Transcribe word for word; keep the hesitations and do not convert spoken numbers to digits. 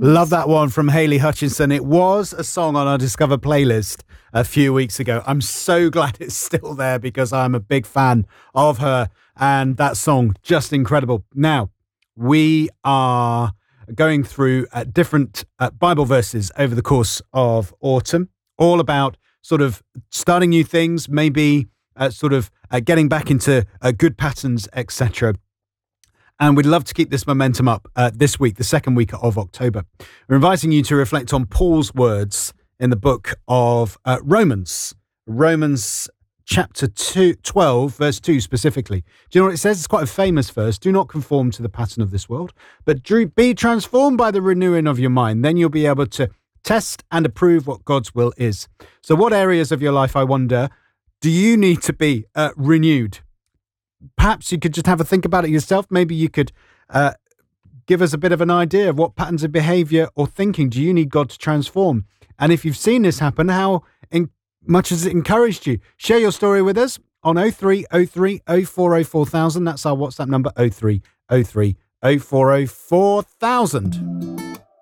Love that one from Hayley Hutchinson. It was a song on our Discover playlist a few weeks ago. I'm so glad it's still there because I'm a big fan of her and that song, just incredible. Now, we are going through uh, different uh, Bible verses over the course of autumn, all about sort of starting new things, maybe uh, sort of uh, getting back into uh, good patterns, et cetera. And we'd love to keep this momentum up uh, this week, the second week of October. We're inviting you to reflect on Paul's words in the book of uh, Romans, Romans chapter two, twelve, verse two specifically. Do you know what it says? It's quite a famous verse. Do not conform to the pattern of this world, but be transformed by the renewing of your mind. Then you'll be able to test and approve what God's will is. So what areas of your life, I wonder, do you need to be uh, renewed? Perhaps you could just have a think about it yourself. Maybe you could uh, give us a bit of an idea of what patterns of behavior or thinking do you need God to transform? And if you've seen this happen, how in- much has it encouraged you? Share your story with us on oh three oh three oh four oh four thousand. That's our WhatsApp number, oh three oh three oh four oh four thousand.